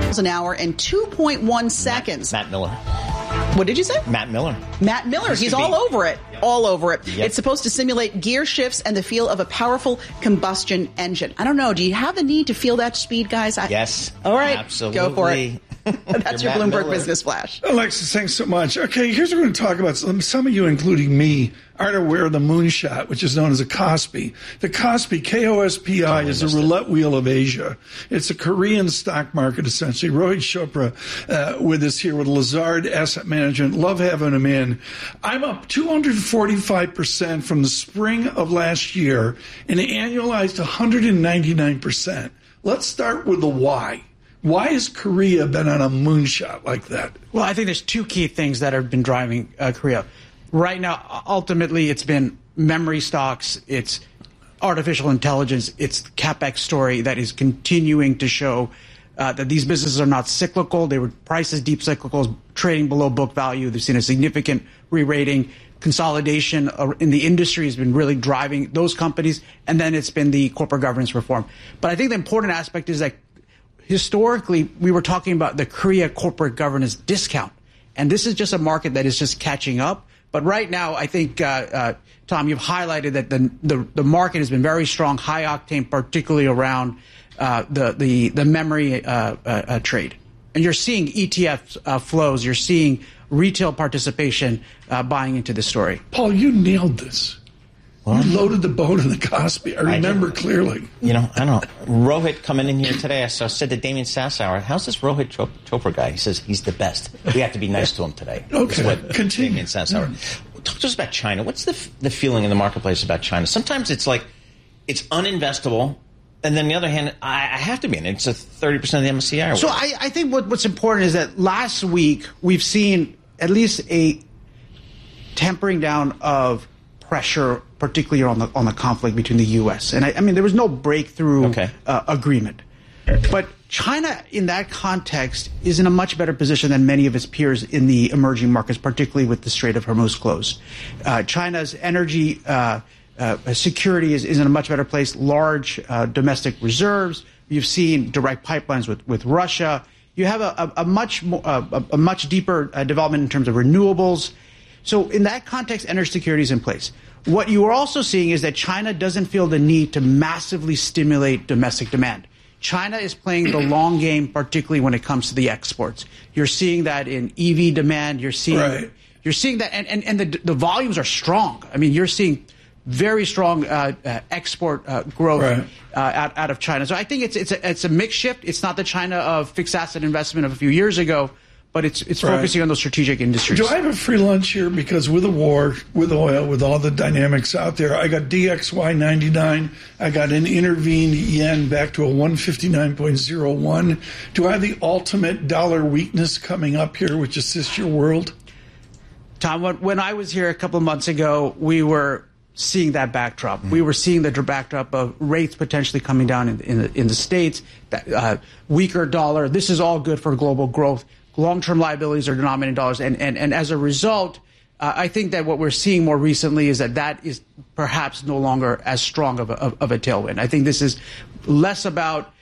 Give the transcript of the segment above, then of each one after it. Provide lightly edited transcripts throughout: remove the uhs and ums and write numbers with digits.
an hour and 2.1 seconds. Matt Miller. What did you say? Matt Miller. Matt Miller. He's all over it. Yep. All over it. Yep. It's supposed to simulate gear shifts and the feel of a powerful combustion engine. I don't know. Do you have the need to feel that speed, guys? Yes. All right. Absolutely. Go for it. That's your Bloomberg Miller. Business Flash. Alexis, thanks so much. Okay, here's what we're going to talk about. Some of you, including me, aren't aware of the moonshot, which is known as a Kospi. The Kospi, K-O-S-P-I, is a roulette wheel of Asia. It's a Korean stock market, essentially. Rohit Chopra with us here with Lazard Asset Management. Love having him in. I'm up 245% from the spring of last year and annualized 199%. Let's start with the why. Why has Korea been on a moonshot like that? Well, I think there's two key things that have been driving Korea. Right now, ultimately, it's been memory stocks, it's artificial intelligence, it's the CapEx story that is continuing to show that these businesses are not cyclical. They were priced as deep cyclicals, trading below book value. They've seen a significant re-rating. Consolidation in the industry has been really driving those companies, and then it's been the corporate governance reform. But I think the important aspect is that historically, we were talking about the Korea corporate governance discount, and this is just a market that is just catching up. But right now, I think, Tom, you've highlighted that the market has been very strong, high octane, particularly around the memory trade. And you're seeing ETF flows, you're seeing retail participation buying into this story. Paul, you nailed this. You loaded the boat in the Kospi. I remember clearly. You know, I don't know. Rohit coming in here today, I said to Damien Sassower, how's this Rohit Chopra guy? He says he's the best. We have to be nice to him today. Okay, continue. Damien Sassower. Talk to us about China. What's the feeling in the marketplace about China? Sometimes it's like it's uninvestable, and then on the other hand, I have to be in it. It's a 30% of the MSCI. So I think what's important is that last week we've seen at least a tempering down of pressure, particularly on the conflict between the U.S. And I mean, there was no breakthrough agreement. But China, in that context, is in a much better position than many of its peers in the emerging markets, particularly with the Strait of Hormuz closed. China's energy security is in a much better place. Large domestic reserves. You've seen direct pipelines with Russia. You have a much deeper development in terms of renewables. So in that context, energy security is in place. What you are also seeing is that China doesn't feel the need to massively stimulate domestic demand. China is playing the long game, particularly when it comes to the exports. You're seeing that in EV demand. You're seeing that, and the volumes are strong. I mean, you're seeing very strong export growth out of China. So I think it's a mixed shift. It's not the China of fixed asset investment of a few years ago, but it's focusing on those strategic industries. Do I have a free lunch here? Because with the war, with oil, with all the dynamics out there, I got DXY 99. I got an intervened yen back to a 159.01. Do I have the ultimate dollar weakness coming up here, which assists your world? Tom, when I was here a couple of months ago, we were seeing that backdrop. We were seeing the backdrop of rates potentially coming down in the States, weaker dollar. This is all good for global growth. Long-term liabilities are denominated in dollars. And as a result, I think that what we're seeing more recently is that is perhaps no longer as strong of a tailwind. I think this is less about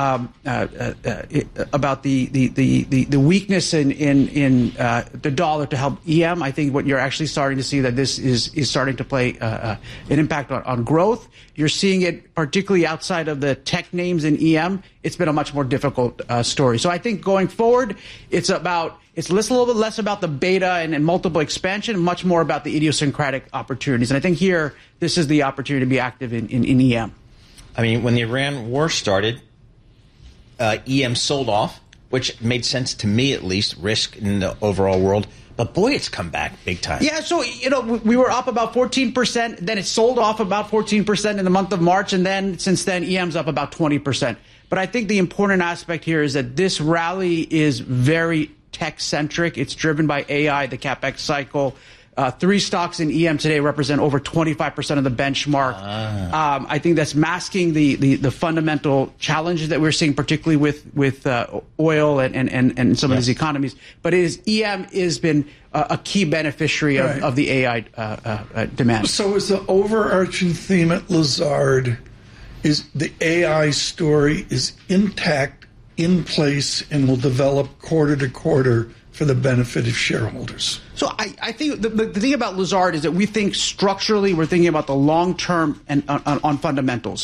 the weakness in the dollar to help EM. I think what you're actually starting to see that this is starting to play an impact on growth. You're seeing it particularly outside of the tech names in EM. It's been a much more difficult story. So I think going forward, it's a little bit less about the beta and multiple expansion, and much more about the idiosyncratic opportunities. And I think here, this is the opportunity to be active in EM. I mean, when the Iran war started, EM sold off, which made sense to me, at least, risk in the overall world. But boy, it's come back big time. Yeah, so, we were up about 14%. Then it sold off about 14% in the month of March. And then since then, EM's up about 20%. But I think the important aspect here is that this rally is very tech-centric. It's driven by AI, the CapEx cycle. 3 stocks in EM today represent over 25% of the benchmark. I think that's masking the fundamental challenges that we're seeing, particularly with oil and some of these economies. But EM has been a key beneficiary of the AI demand. So is the overarching theme at Lazard is the AI story is intact in place and will develop quarter to quarter for the benefit of shareholders. So I think the thing about Lazard is that we think structurally we're thinking about the long term and on fundamentals.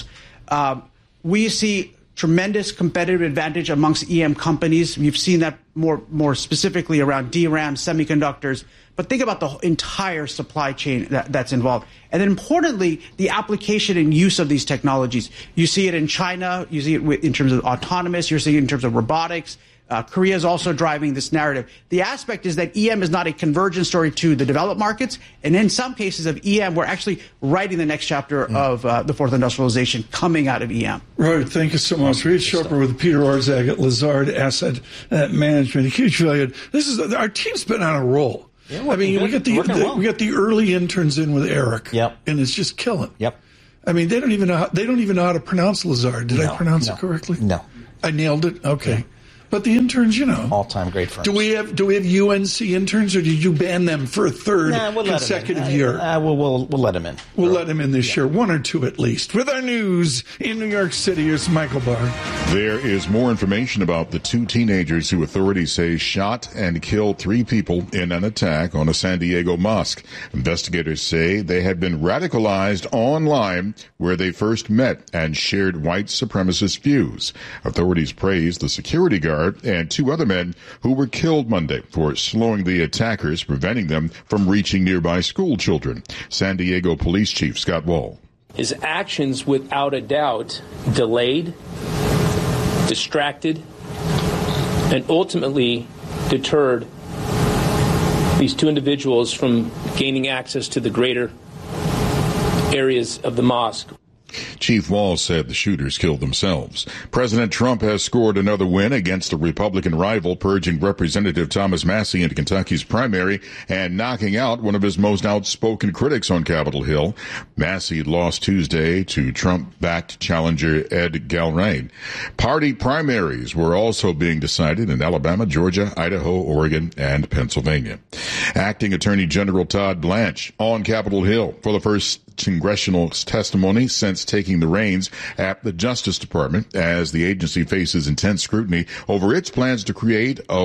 We see tremendous competitive advantage amongst EM companies. We've seen that more specifically around DRAM, semiconductors. But think about the entire supply chain that's involved. And then importantly, the application and use of these technologies. You see it in China. You see it in terms of autonomous. You're seeing it in terms of robotics. Korea is also driving this narrative. The aspect is that EM is not a convergent story to the developed markets. And in some cases of EM, we're actually writing the next chapter of the fourth industrialization coming out of EM. Right. Thank you so much. Reed Sharper with Peter Orszag at Lazard Asset Management. A huge value. Our team's been on a roll. Yeah, I mean, we got the early interns in with Eric. Yep. And it's just killing. Yep. I mean, they don't even know how to pronounce Lazard. Did I pronounce it correctly? No. I nailed it. Okay. Yeah. But the interns, all-time great firms. Do we have UNC interns, or did you ban them for a third consecutive year? We'll let them in. We'll let them in this year, one or two at least. With our news in New York City, here's Michael Barr. There is more information about the two teenagers who authorities say shot and killed 3 people in an attack on a San Diego mosque. Investigators say they had been radicalized online where they first met and shared white supremacist views. Authorities praised the security guard and 2 other men who were killed Monday for slowing the attackers, preventing them from reaching nearby school children. San Diego Police Chief Scott Wall. His actions, without a doubt, delayed, distracted, and ultimately deterred these 2 individuals from gaining access to the greater areas of the mosque. Chief Wall said the shooters killed themselves. President Trump has scored another win against a Republican rival, purging Representative Thomas Massie in Kentucky's primary and knocking out one of his most outspoken critics on Capitol Hill. Massie lost Tuesday to Trump-backed challenger Ed Galbraith. Party primaries were also being decided in Alabama, Georgia, Idaho, Oregon, and Pennsylvania. Acting Attorney General Todd Blanche on Capitol Hill for the first congressional testimony since taking the reins at the Justice Department as the agency faces intense scrutiny over its plans to create a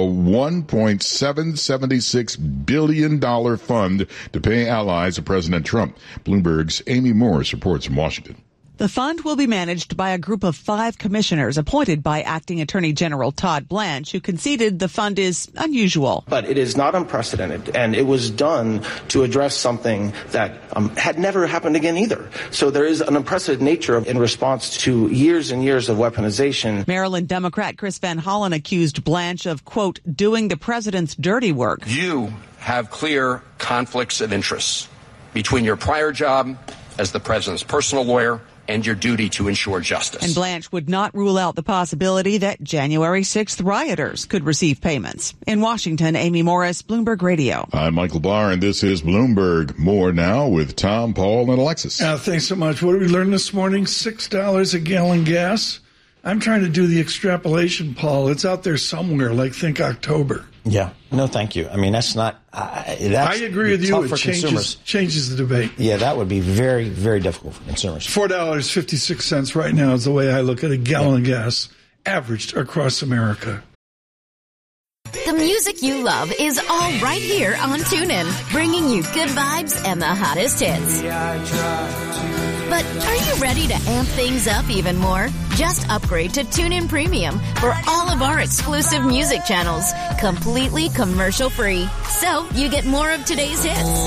$1.776 billion fund to pay allies of President Trump. Bloomberg's Amy Morris reports from Washington. The fund will be managed by a group of 5 commissioners appointed by Acting Attorney General Todd Blanche, who conceded the fund is unusual. But it is not unprecedented, and it was done to address something that had never happened again either. So there is an unprecedented nature in response to years and years of weaponization. Maryland Democrat Chris Van Hollen accused Blanche of, quote, doing the president's dirty work. You have clear conflicts of interests between your prior job as the president's personal lawyer and your duty to ensure justice. And Blanche would not rule out the possibility that January 6th rioters could receive payments. In Washington, Amy Morris, Bloomberg Radio. I'm Michael Barr, and this is Bloomberg. More now with Tom, Paul, and Alexis. Thanks so much. What did we learn this morning? $6 a gallon gas. I'm trying to do the extrapolation, Paul. It's out there somewhere, like think October. Yeah. No, thank you. I mean, that's not... I agree with you. It changes the debate. Yeah, that would be very, very difficult for consumers. $4.56 right now is the way I look at a gallon of gas averaged across America. The music you love is all right here on TuneIn, bringing you good vibes and the hottest hits. But are you ready to amp things up even more? Just upgrade to TuneIn Premium for all of our exclusive music channels, completely commercial-free. So you get more of today's hits,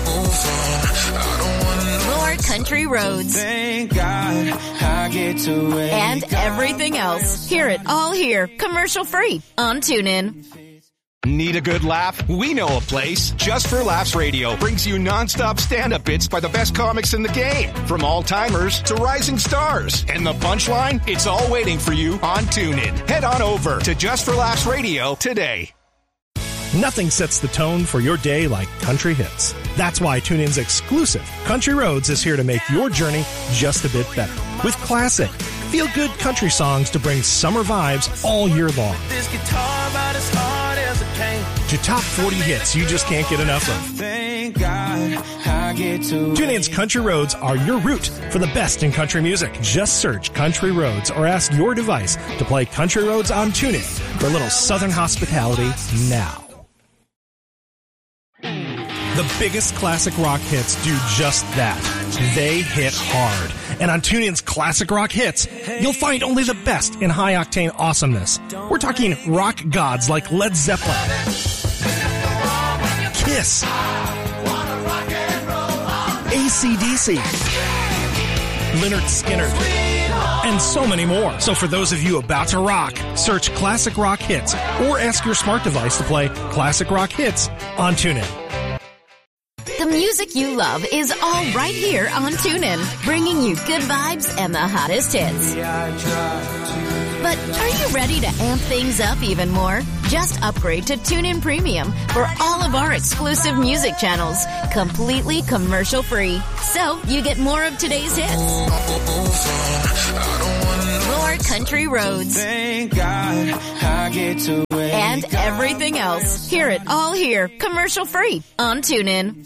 more country roads, thank God I get to wake and everything else. Hear it all here, commercial-free on TuneIn. Need a good laugh? We know a place. Just for Laughs Radio brings you nonstop stand-up bits by the best comics in the game, from all-timers to rising stars. And the punchline? It's all waiting for you on TuneIn. Head on over to Just for Laughs Radio today. Nothing sets the tone for your day like country hits. That's why TuneIn's exclusive Country Roads is here to make your journey just a bit better. With classic, feel-good country songs to bring summer vibes all year long. This guitar about as hard as it came. To top 40 hits you just can't get enough of. Thank God I get to TuneIn's Country Roads are your route for the best in country music. Just search Country Roads or ask your device to play Country Roads on TuneIn for a little Southern hospitality now. The biggest classic rock hits do just that. They hit hard. And on TuneIn's Classic Rock Hits, you'll find only the best in high-octane awesomeness. We're talking rock gods like Led Zeppelin, Kiss, AC/DC, Lynyrd Skynyrd, and so many more. So for those of you about to rock, search Classic Rock Hits or ask your smart device to play Classic Rock Hits on TuneIn. The music you love is all right here on TuneIn, bringing you good vibes and the hottest hits. But are you ready to amp things up even more? Just upgrade to TuneIn Premium for all of our exclusive music channels, completely commercial free. So you get more of today's hits, more country roads, Thank God I get to and everything else. Hear it all here, commercial free on TuneIn.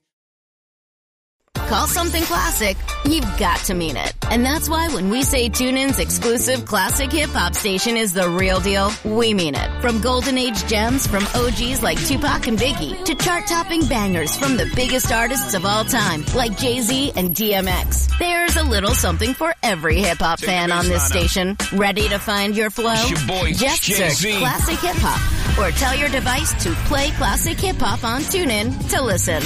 Call something classic, you've got to mean it. And that's why when we say TuneIn's exclusive classic hip-hop station is the real deal, we mean it. From golden age gems from OGs like Tupac and Biggie to chart-topping bangers from the biggest artists of all time like Jay-Z and DMX. There's a little something for every hip-hop fan on this station. Ready to find your flow? It's your boy, Just Jay-Z. search Classic Hip-Hop or tell your device to play Classic Hip-Hop on TuneIn to listen.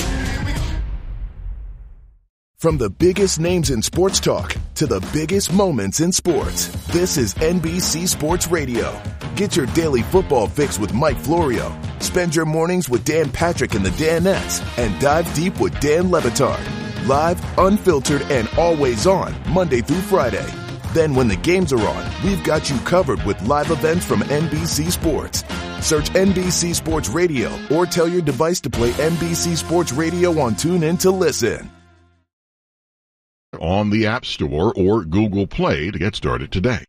From the biggest names in sports talk to the biggest moments in sports, this is NBC Sports Radio. Get your daily football fix with Mike Florio. Spend your mornings with Dan Patrick and the Danettes, and dive deep with Dan Le Batard. Live, unfiltered, and always on, Monday through Friday. Then when the games are on, we've got you covered with live events from NBC Sports. Search NBC Sports Radio or tell your device to play NBC Sports Radio on TuneIn to listen. On the App Store or Google Play to get started today.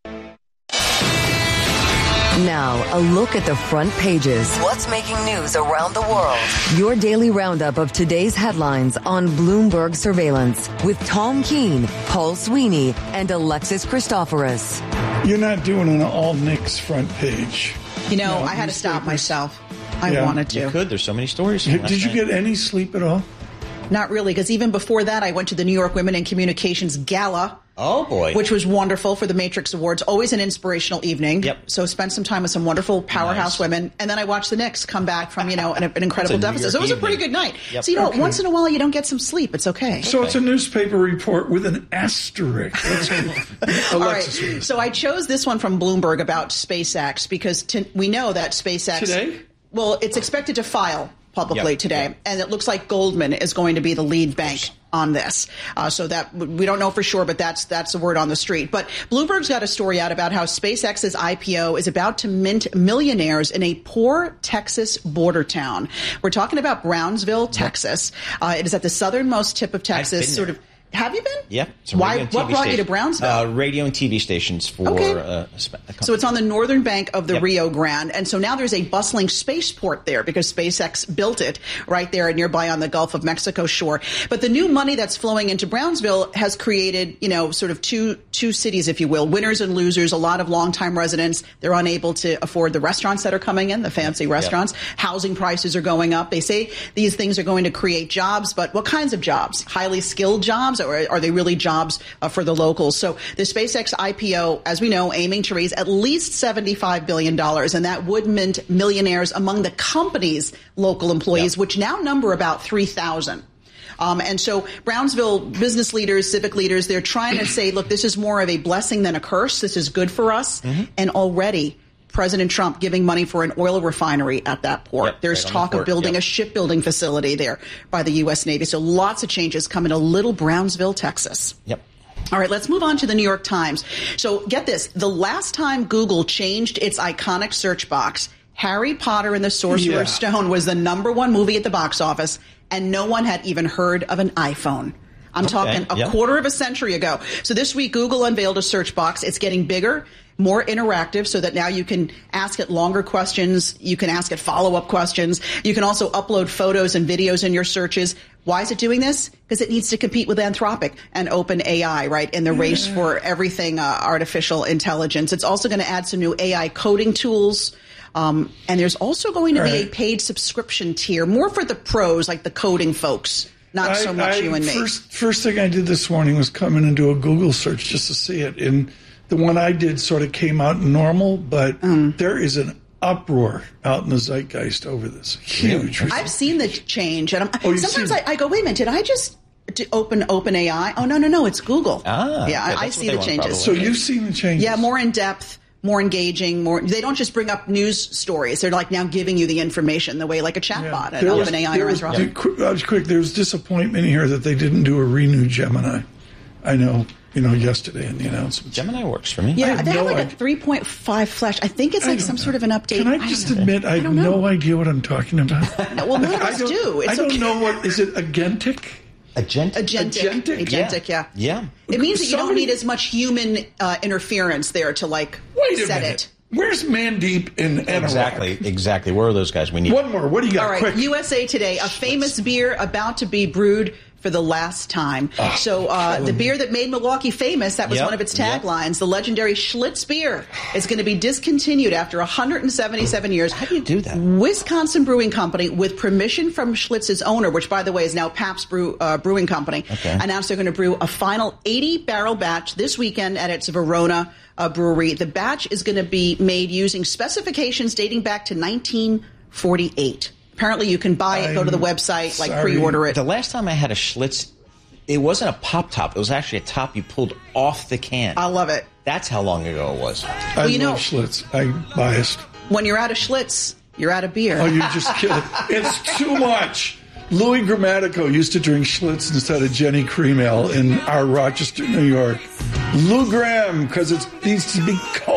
Now, a look at the front pages. What's making news around the world? Your daily roundup of today's headlines on Bloomberg Surveillance with Tom Keene, Paul Sweeney, and Alexis Christoforous. You're not doing an all-Knicks front page. You know, I had to stop myself. I wanted to. You could. There's so many stories. Did you get any sleep at all? Not really, because even before that, I went to the New York Women in Communications Gala. Oh, boy. Which was wonderful for the Matrix Awards. Always an inspirational evening. Yep. So spent some time with some wonderful powerhouse women. And then I watched the Knicks come back from, an incredible deficit. So it was a pretty good night. Yep. So, once in a while, you don't get some sleep. It's okay. So it's a newspaper report with an asterisk. All right. So I chose this one from Bloomberg about SpaceX because we know that SpaceX... Today? Well, it's expected to file publicly today, and it looks like Goldman is going to be the lead bank on this. So that we don't know for sure, but that's the word on the street. But Bloomberg's got a story out about how SpaceX's IPO is about to mint millionaires in a poor Texas border town. We're talking about Brownsville, Texas. It is at the southernmost tip of Texas, Have you been? Yep. What brought you to Brownsville? Radio and TV stations for So it's on the northern bank of the Rio Grande. And so now there's a bustling spaceport there because SpaceX built it right there nearby on the Gulf of Mexico shore. But the new money that's flowing into Brownsville has created, sort of two cities, if you will, winners and losers. A lot of longtime residents, they're unable to afford the restaurants that are coming in, the fancy restaurants. Housing prices are going up. They say these things are going to create jobs, but what kinds of jobs? Highly skilled jobs? Or are they really jobs for the locals? So the SpaceX IPO, as we know, aiming to raise at least $75 billion, and that would mint millionaires among the company's local employees, which now number about 3,000. And so Brownsville business leaders, civic leaders, they're trying to say, look, this is more of a blessing than a curse. This is good for us. And already President Trump giving money for an oil refinery at that port. There's talk of building a shipbuilding facility there by the U.S. Navy. So lots of changes coming to little Brownsville, Texas. All right, let's move on to the New York Times. So get this. The last time Google changed its iconic search box, Harry Potter and the Sorcerer's Stone was the #1 movie at the box office, and no one had even heard of an iPhone. I'm talking a quarter of a century ago. So this week, Google unveiled a search box. It's getting bigger. more interactive so that now you can ask it longer questions. You can ask it follow-up questions. You can also upload photos and videos in your searches. Why is it doing this? Because it needs to compete with Anthropic and OpenAI, right, in the race for everything artificial intelligence. It's also going to add some new AI coding tools. And there's also going to be a paid subscription tier, more for the pros, like the coding folks, not so much you and me. First thing I did this morning was come in and do a Google search just to see it. And the one I did sort of came out normal, but there is an uproar out in the zeitgeist over this. Huge. I've seen the change. And sometimes I go, wait a minute, did I just open OpenAI? Oh, no, it's Google. I see the changes. So you've seen the changes? Yeah, more in depth, more engaging, they don't just bring up news stories. They're like now giving you the information the way like a chatbot at OpenAI or Anthropic. I was quick. There was disappointment here that they didn't do a renewed Gemini. I know. Yesterday in the announcement. Gemini works for me. Yeah, they have like a 3.5 Flash. I think it's like some sort of an update. Can I just admit I have no idea what I'm talking about? Well, none of us do. I don't know what, is it Agentic? Agentic, yeah. Yeah. It means that you don't need as much human interference there to set it. Where's Mandeep in Anorak? Exactly. Where are those guys we need? One more. What do you got? All right, quick. USA Today, a famous beer about to be brewed for the last time. The beer that made Milwaukee famous, that was one of its taglines, the legendary Schlitz beer, is going to be discontinued after 177 years. How do you do that? Wisconsin Brewing Company, with permission from Schlitz's owner, which, by the way, is now Pabst Brewing Company, announced they're going to brew a final 80-barrel batch this weekend at its Verona brewery. The batch is going to be made using specifications dating back to 1948. Apparently, you can buy it, go to the website, pre-order it. The last time I had a Schlitz, it wasn't a pop top. It was actually a top you pulled off the can. I love it. That's how long ago it was. I love Schlitz. I'm biased. When you're out of Schlitz, you're out of beer. Oh, you're just kidding. It's too much. Louis Grammatico used to drink Schlitz instead of Jenny Cream Ale in our Rochester, New York. Lou Graham, because it needs to be cold.